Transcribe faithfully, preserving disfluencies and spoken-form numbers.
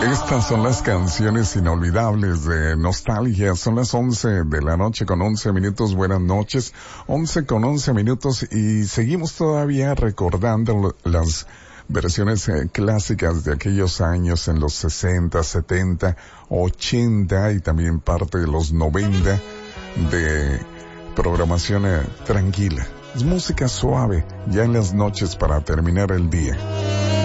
Estas son las canciones inolvidables de nostalgia. Son las once de la noche con once minutos. Buenas noches. once con once minutos y seguimos todavía recordando las versiones eh, clásicas de aquellos años en los sesenta, setenta, ochenta y también parte de los noventa de programación eh, tranquila. Es música suave ya en las noches para terminar el día.